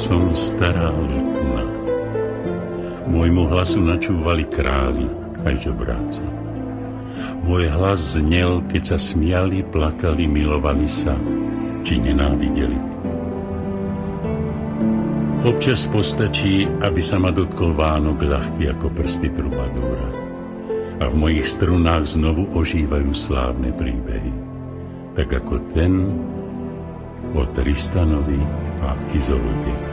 som stará lutna. Môjmu hlasu načúvali králi aj žobráci. Môj hlas znel, keď sa smiali, plakali, milovali sa, či nenávideli. Občas postačí, aby sa ma dotkol Vánok ľahký ako prsty trubadúra. A v mojich strunách znovu ožívajú slávne príbehy. Tak ako ten o Tristanovi a Izolde.